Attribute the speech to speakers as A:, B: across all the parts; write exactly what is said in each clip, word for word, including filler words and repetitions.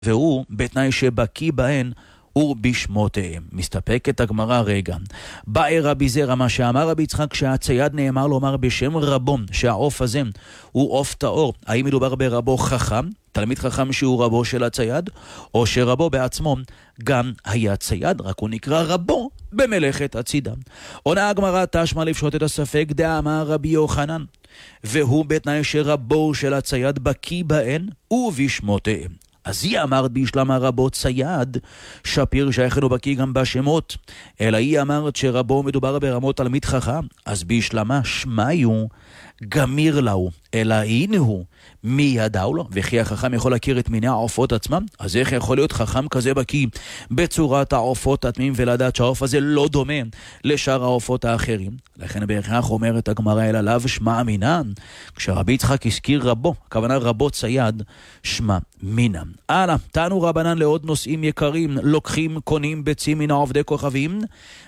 A: והוא בתנאי שבקי בהן ובשמותיהם. מסתפקת הגמרא רגע. באי רבי זרע, מה שאמר רבי יצחק שהצייד נאמר לומר בשם רבו, שהעוף הזה הוא עוף טהור. האם מדובר ברבו חכם, תלמיד חכם שהוא רבו של הצייד, או שרבו בעצמו גם היה צייד, רק הוא נקרא רבו במלאכת הצידה. עונה הגמרא תשמע לפשוט את הספק, דאמר רבי יוחנן, והוא בתנאי שרבו של הצייד בקי בהן ובשמותיהם. אז היא אמרת בישלמה רבו צייד, שפיר שייכנו בקי גם בשמות, אלא היא אמרת שרבו מדובר ברמות תלמיד חכם, אז בישלמה שמיו גמיר לאו, אלא הנה הוא, מי ידעו לו? וכי החכם יכול להכיר את מיני העופות עצמם? אז איך יכול להיות חכם כזה בקי בצורת העופות התמים ולדעת שהעוף הזה לא דומה לשאר העופות האחרים? לכן בהכרח אומרת הגמרא אל עליו שמע מינן, כשרבי יצחק הזכיר רבו, הכוונה רבו צייד, שמע מינן. הלאה, תנו רבנן לעוד נושאים יקרים, לוקחים קונים ביצים מן העובדי כוכבים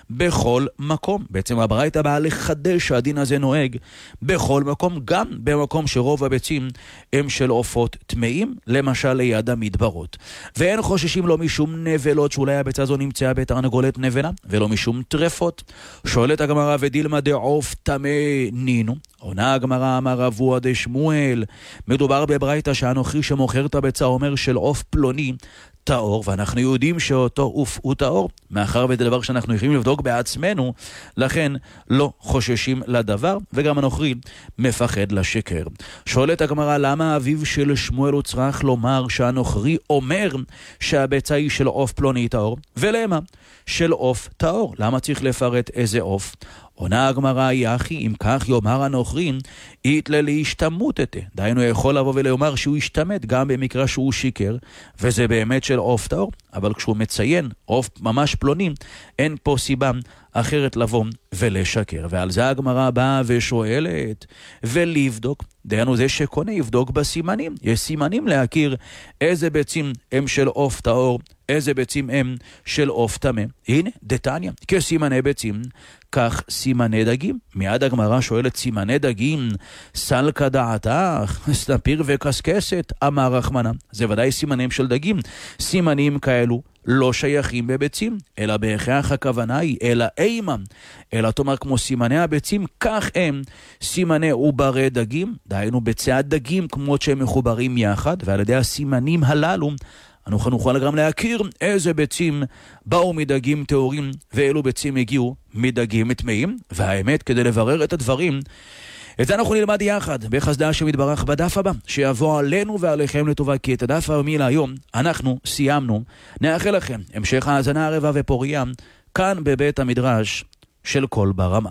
A: בכל מקום. בעצם הברייתא באה לחדש שהדין הזה נוהג בכל מקום, גם במקום שרוב הביצים הם של עופות טמאים, למשל ליד המדברות. ואין חוששים לא משום נבלות, שאולי הביצה הזו נמצאה בתרנגולת נבלה, ולא משום טרפות. שואלת הגמרא ודילמה דעוף טמא נינו. עונה הגמרא אמר רבו עד שמואל, מדובר בברייתא שהנוכרי שמוכר את הביצה אומר של עוף פלוני טהור, ואנחנו יודעים שאותו עוף הוא טהור, מאחר וזה דבר שאנחנו יכולים לבדוק בעצמנו, לכן לא חוששים לדבר, וגם הנוכרי מפחד לשקר. שואלת הגמרא, למה אביו של שמואל הוא צריך לומר שהנוכרי אומר שהביצה היא של עוף פלוני טהור, ולמה של עוף טהור? למה צריך לפרט איזה עוף? עונה הגמרא, יחי, אם כך יאמר הנוכרים, יתלה להשתמותת. דהיינו יכול לבוא ולומר שהוא השתמת גם במקרה שהוא שיקר, וזה באמת של עוף טהור, אבל כשהוא מציין עוף ממש פלוני, אין פה סיבה אחרת לבוא ולשקר. ועל זה הגמרא באה ושואלת ולבדוק, דהיינו זה שקונה יבדוק בסימנים. יש סימנים להכיר איזה ביצים הם של עוף טהור, איזה ביצים הם של עוף טמא. הנה, דתניא, כסימני ביצים, כך סימני דגים. מיד הגמרא שואלת, סימני דגים, סלקא דעתך, סנפיר וקסקסת, אמר רחמנא. זה ודאי סימנים של דגים. סימנים כאלו לא שייכים בביצים, אלא בהכרח הכוונה היא, אלא אימם, אלא תאמר כמו סימני הביצים, כך הם סימני עוברי דגים, דהיינו ביצי הדגים כמות שהם מחוברים יחד, ועל ידי הסימנים הללו, אנחנו נוכל גם להכיר איזה ביצים באו מדגים טהורים, ואילו ביצים הגיעו מדגים טמאים. והאמת, כדי לברר את הדברים, את זה אנחנו נלמד יחד בחסדה שמתברך בדף הבא, שיבוא עלינו ועליכם לטובה, כי את הדף הרמי להיום אנחנו סיימנו. נאחל לכם המשך האזנה ערבה ופוריה כאן בבית המדרש של קול ברמה.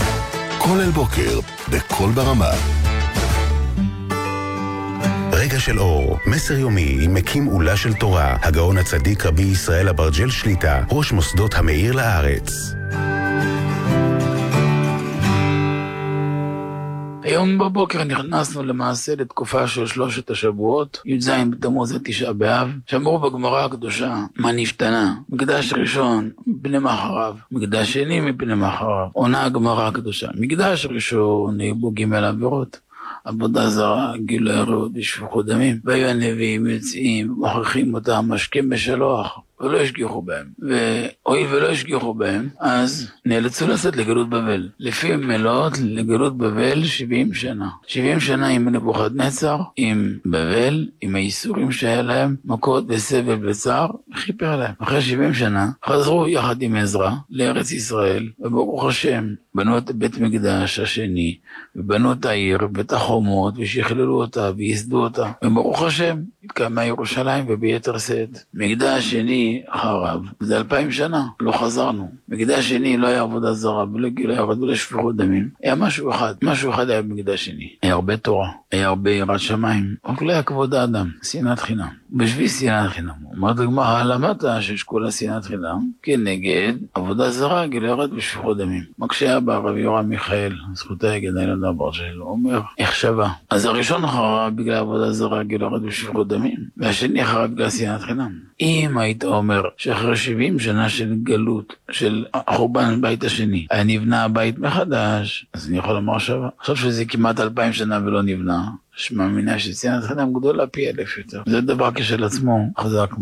B: כל אל בוקר בקול ברמה, רגע של אור, מסר יומי עם מקים עולה של תורה, הגאון הצדיק רבי ישראל אברג'ל שליטה, ראש מוסדות המאיר לארץ.
C: היום בבוקר נכנסנו למעשה לתקופה של שלושת השבועות, י"ז בתמוז תשעה באב, שאמרו בגמרא הקדושה מה נשתנה. מקדש ראשון מפני מאחריו, מקדש שני מפני מאחריו. עונה הגמרא הקדושה, מקדש ראשון נהבו ג' עבירות, עבודה זרה, גילוי עריות ושפיכות דמים, והיו הנביאים יוצאים ומוכיחים אותם משכם בשלוח ולא השגיחו בהם, והואיל ולא השגיחו בהם, אז נאלצו לצאת לגלות בבל. לפי מלאות לגלות בבל שבעים שנה. שבעים שנה עם נבוכדנצר, עם בבל, עם האיסורים שהיה להם, מכות וסבל וצער, חיפר להם. אחרי שבעים שנה חזרו יחד עם עזרא לארץ ישראל, וברוך השם בנו את בית מקדש השני, ובנו את העיר, ואת החומות, ושכללו אותה, ויסדו אותה, וברוך השם התקיימה ירושלים וביתר שאת. מקדש שני חרב, זה אלפיים שנה, לא חזרנו. מקדש שני לא היה עבודה זרה, ולא גילוי עריות ולא שפיכות דמים. היה משהו אחד, משהו אחד היה במקדש שני. היה הרבה תורה, היה הרבה יראת שמיים, רק לא היה כבוד האדם, שנאת חינם. בשביל שנאת חינם, אומרת הגמרא, למדת שיש כל השנאת חינם, כנגד עבודה זרה, גילוי עריות ושפיכות דמים. מקשה הבא רבי יורם מיכאל, זכותה יגד הילד הבר שלו, אומר, איך שווה? אז הראשון חרב בגלל עבודה זרה, גילוי עריות ושפיכות דמים, והשני חרב בגלל שנאת חינם. אם היית אומר שאחרי שבעים שנה של גלות, של חורבן בית השני, היה נבנה הבית מחדש, אז אני יכול לומר שווה. עכשיו שזה כמעט אלפיים שנה ולא נבנה, שמאמינה שצנעת חינם גדולה פי אלף יותר. זה דבר כשלעצמו חזק.